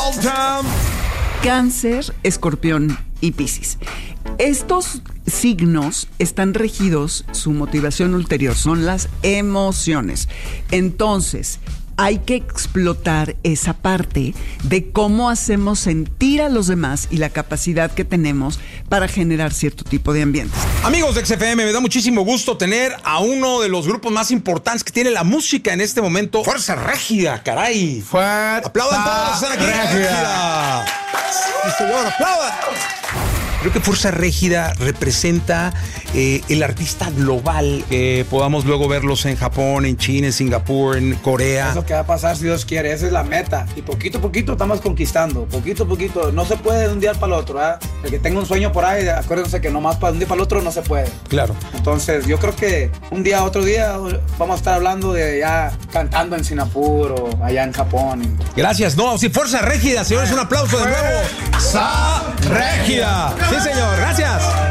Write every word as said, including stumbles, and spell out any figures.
all time. Cáncer, Escorpión y Piscis. Estos signos están regidos, su motivación ulterior son las emociones. Entonces, hay que explotar esa parte de cómo hacemos sentir a los demás y la capacidad que tenemos para generar cierto tipo de ambientes. Amigos de X F M, me da muchísimo gusto tener a uno de los grupos más importantes que tiene la música en este momento. Fuerza Régida, caray. Fuerza Aplaudan todos los que están aquí. Régida. Sí, señor, aplaudan. Creo que Fuerza Régida representa eh, el artista global. Que eh, podamos luego verlos en Japón, en China, en Singapur, en Corea. Eso que va a pasar si Dios quiere, esa es la meta. Y poquito a poquito estamos conquistando, poquito a poquito. No se puede de un día para el otro, ¿eh? El que tenga un sueño por ahí, acuérdense que nomás para un día para el otro no se puede. Claro. Entonces yo creo que un día, otro día, vamos a estar hablando de ya cantando en Singapur o allá en Japón. Gracias. No, sí, Fuerza Régida, señores, un aplauso de nuevo. Fuerza Régida. Sí, señor, gracias.